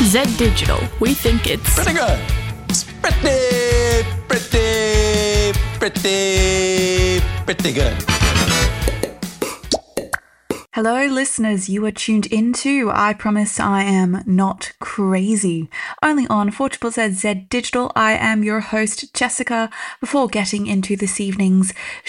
Zed Digital. We think it's pretty good. It's pretty good. Hello, listeners. You are tuned into I Promise I Am Not Crazy. Only on 4ZZZ Zed Digital. I am your host, Jessica. Before getting into this evening's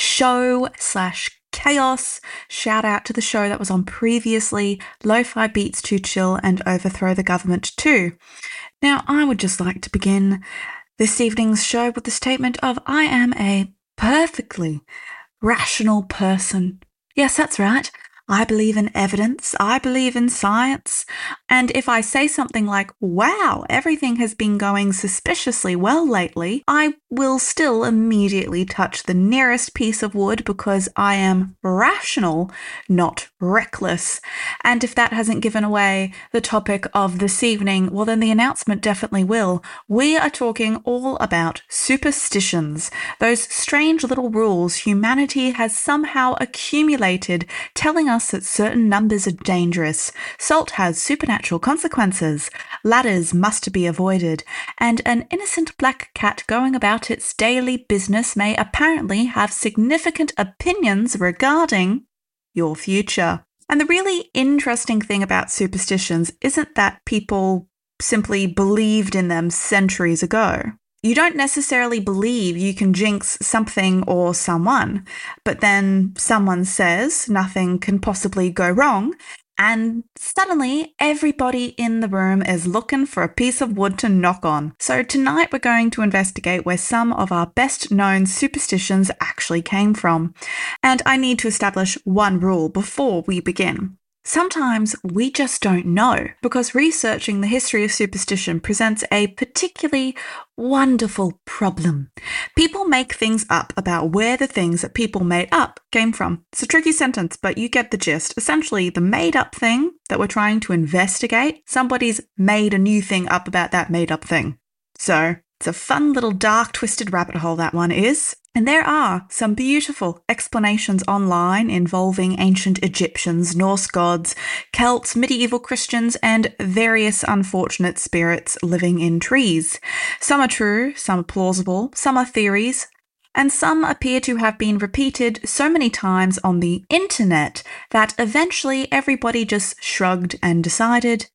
show/chaos, shout out to the show that was on previously, Lo-Fi Beats to Chill and Overthrow the Government too. Now, I would just like to begin this evening's show with the statement of I am a perfectly rational person. Yes, that's right. I believe in evidence, I believe in science, and if I say something like, wow, everything has been going suspiciously well lately, I will still immediately touch the nearest piece of wood because I am rational, not reckless. And if that hasn't given away the topic of this evening, well then the announcement definitely will. We are talking all about superstitions, those strange little rules humanity has somehow accumulated telling us that certain numbers are dangerous, salt has supernatural consequences, ladders must be avoided, and an innocent black cat going about its daily business may apparently have significant opinions regarding your future. And the really interesting thing about superstitions isn't that people simply believed in them centuries ago. You don't necessarily believe you can jinx something or someone, but then someone says nothing can possibly go wrong, and suddenly everybody in the room is looking for a piece of wood to knock on. So tonight we're going to investigate where some of our best known superstitions actually came from. And I need to establish one rule before we begin. Sometimes we just don't know, because researching the history of superstition presents a particularly wonderful problem. People make things up about where the things that people made up came from. It's a tricky sentence, but you get the gist. Essentially, the made-up thing that we're trying to investigate, somebody's made a new thing up about that made-up thing. So it's a fun little dark, twisted rabbit hole, that one is. And there are some beautiful explanations online involving ancient Egyptians, Norse gods, Celts, medieval Christians, and various unfortunate spirits living in trees. Some are true, some are plausible, some are theories, and some appear to have been repeated so many times on the internet that eventually everybody just shrugged and decided,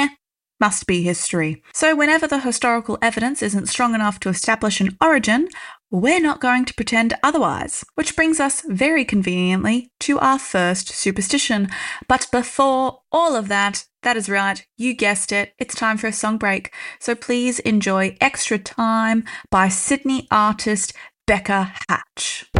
must be history. So whenever the historical evidence isn't strong enough to establish an origin, we're not going to pretend otherwise. Which brings us very conveniently to our first superstition. But before all of that, that is right, you guessed it, it's time for a song break. So please enjoy Extra Time by Sydney artist Becca Hatch.